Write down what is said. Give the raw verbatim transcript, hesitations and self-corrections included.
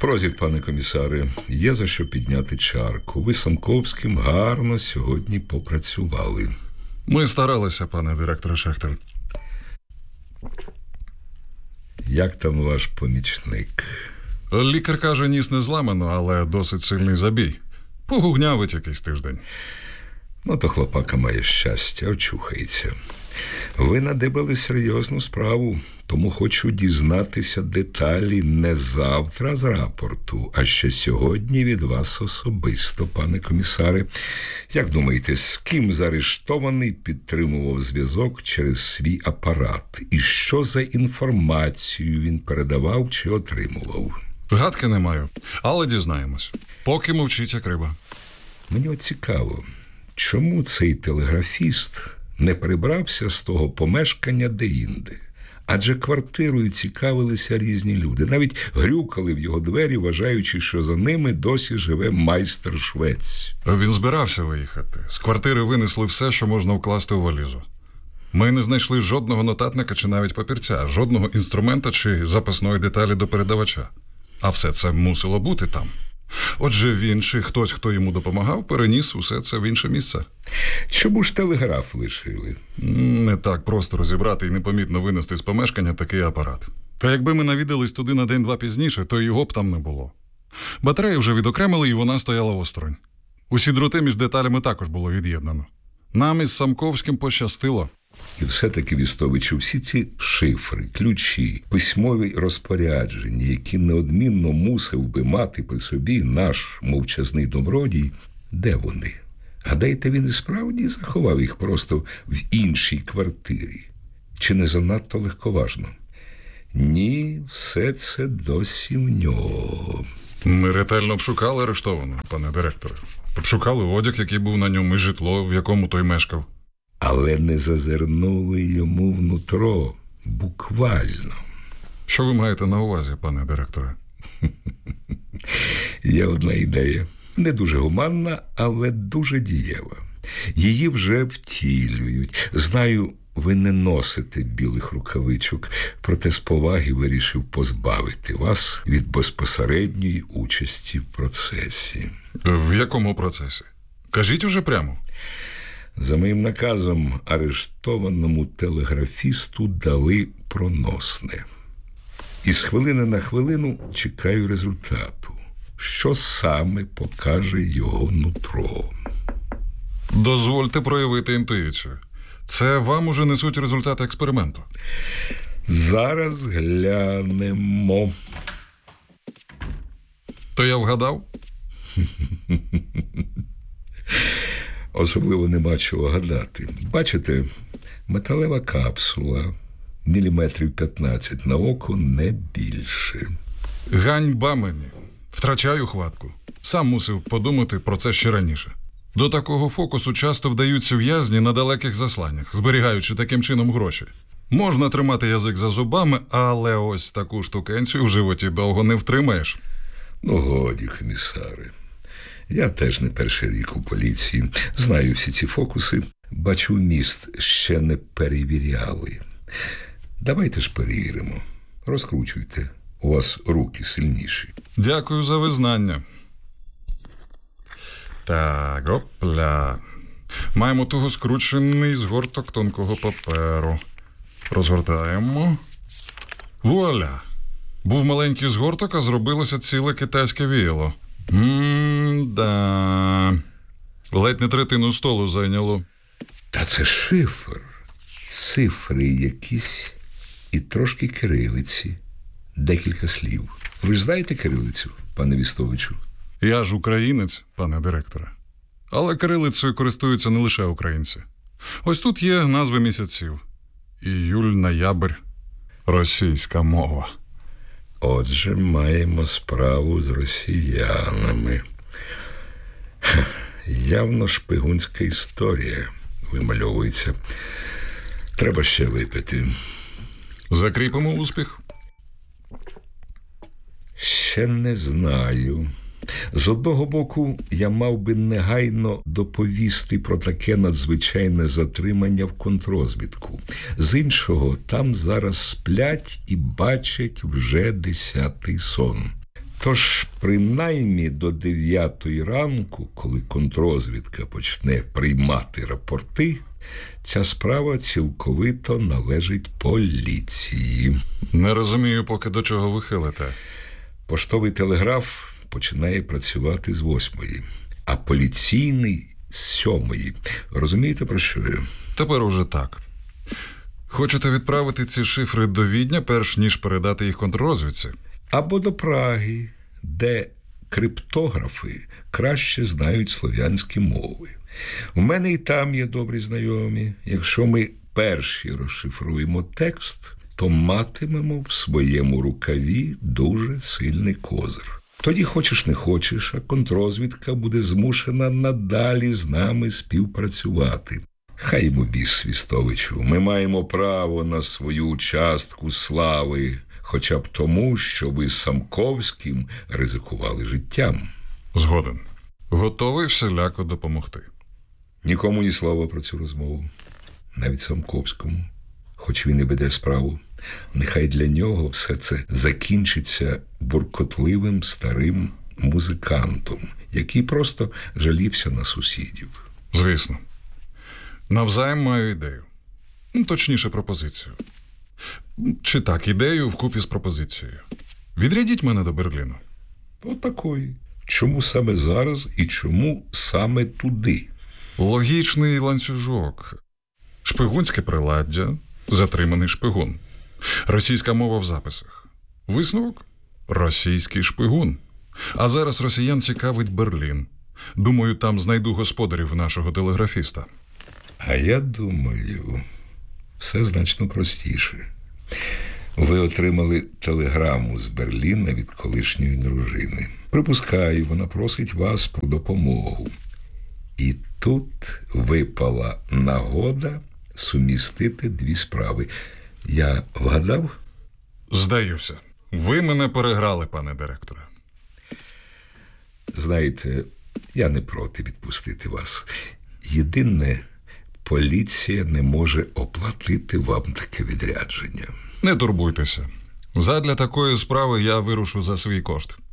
Прозір, пане комісаре, є за що підняти чарку. Ви з Самковським гарно сьогодні попрацювали. Ми старалися, пане директоре Шехтель. Як там ваш помічник? Лікар каже, ніс не зламано, але досить сильний забій. Погугнявить якийсь тиждень. Ну, то хлопака має щастя, очухається. Ви надибали серйозну справу, тому хочу дізнатися деталі не завтра з рапорту, а ще сьогодні від вас особисто, пане комісаре. Як думаєте, з ким заарештований підтримував зв'язок через свій апарат? І що за інформацію він передавав чи отримував? Гадки не маю, але дізнаємось. Поки мовчить, як риба. Мені от цікаво, чому цей телеграфіст не прибрався з того помешкання деінде? Адже квартирою цікавилися різні люди. Навіть грюкали в його двері, вважаючи, що за ними досі живе майстер-швець. Він збирався виїхати. З квартири винесли все, що можна вкласти у валізу. Ми не знайшли жодного нотатника чи навіть папірця, жодного інструмента чи запасної деталі до передавача. А все це мусило бути там. Отже, він чи хтось, хто йому допомагав, переніс усе це в інше місце. Чому ж телеграф лишили? Не так просто розібрати і непомітно винести з помешкання такий апарат. Та якби ми навідались туди на день-два пізніше, то його б там не було. Батарею вже відокремили, і вона стояла осторонь. Усі дроти між деталями також було від'єднано. Нам із Самковським пощастило. І все-таки, Вістовичу, всі ці шифри, ключі, письмові розпорядження, які неодмінно мусив би мати при собі наш мовчазний добродій, де вони? Гадаєте, він і справді заховав їх просто в іншій квартирі? Чи не занадто легковажно? Ні, все це досі в нього. Ми ретельно обшукали арештованого, пане директоре. Обшукали одяг, який був на ньому, і житло, в якому той мешкав. Але не зазирнули йому внутро, буквально. Що ви маєте на увазі, пане директоре? Є одна ідея. Не дуже гуманна, але дуже дієва. Її вже втілюють. Знаю, ви не носите білих рукавичок, проте з поваги вирішив позбавити вас від безпосередньої участі в процесі. В якому процесі? Кажіть уже прямо. За моїм наказом арештованому телеграфісту дали проносне. І з хвилини на хвилину чекаю результату. Що саме покаже його нутро? Дозвольте проявити інтуїцію. Це вам уже несуть результати експерименту. Зараз глянемо. То я вгадав? Особливо нема чого гадати. Бачите, металева капсула, міліметрів п'ятнадцять на око, не більше. Ганьба мені. Втрачаю хватку. Сам мусив подумати про це ще раніше. До такого фокусу часто вдаються в'язні на далеких засланнях, зберігаючи таким чином гроші. Можна тримати язик за зубами, але ось таку штукенцію в животі довго не втримаєш. Ну, годі, комісаре. Я теж не перший рік у поліції. Знаю всі ці фокуси. Бачу, міст ще не перевіряли. Давайте ж перевіримо. Розкручуйте. У вас руки сильніші. Дякую за визнання. Так, опля. Маємо того скручений згорток тонкого паперу. Розгортаємо. Вуаля! Був маленький згорток, а зробилося ціле китайське віяло. М-да. Ледь не третину столу зайняло. Та це шифр. Цифри якісь і трошки кирилиці. Декілька слів. Ви ж знаєте кирилицю, пане Вістовичу? Я ж українець, пане директоре. Але кирилицею користуються не лише українці. Ось тут є назви місяців. Іюль, ноябрь, російська мова. Отже, маємо справу з росіянами. Явно шпигунська історія вимальовується. Треба ще випити. Закріпимо успіх? Ще не знаю. З одного боку, я мав би негайно доповісти про таке надзвичайне затримання в контррозвідку. З іншого, там зараз сплять і бачать вже десятий сон. Тож, принаймні до дев'ятої ранку, коли контррозвідка почне приймати рапорти, ця справа цілковито належить поліції. Не розумію, поки до чого ви хилите. Поштовий телеграф починає працювати з восьмої, а поліційний – з сьомої. Розумієте, про що я? Тепер уже так. Хочете відправити ці шифри до Відня, перш ніж передати їх контррозвідці? Або до Праги, де криптографи краще знають слов'янські мови. У мене і там є добрі знайомі. Якщо ми перші розшифруємо текст, то матимемо в своєму рукаві дуже сильний козир. Тоді, хочеш не хочеш, а контррозвідка буде змушена надалі з нами співпрацювати. Хай йому біс, Свістовичу, ми маємо право на свою частку слави, хоча б тому, що ви з Самковським ризикували життям. Згоден. Готовий всіляко допомогти. Нікому ні слова про цю розмову. Навіть Самковському. Хоч він і веде справу. Нехай для нього все це закінчиться буркотливим старим музикантом, який просто жалівся на сусідів. Звісно. Навзаєм маю ідею. Ну, точніше, пропозицію. Чи так, ідею вкупі з пропозицією. Відрядіть мене до Берліну. Отакої. Чому саме зараз і чому саме туди? Логічний ланцюжок. Шпигунське приладдя, затриманий шпигун. Російська мова в записах. Висновок? Російський шпигун. А зараз росіян цікавить Берлін. Думаю, там знайду господарів нашого телеграфіста. А я думаю, все значно простіше. Ви отримали телеграму з Берліна від колишньої дружини. Припускаю, вона просить вас про допомогу. І тут випала нагода сумістити дві справи. Я вгадав? Здаюся. Ви мене переграли, пане директоре. Знаєте, я не проти відпустити вас. Єдине, поліція не може оплатити вам таке відрядження. Не турбуйтеся. Задля такої справи я вирушу за свій кошт.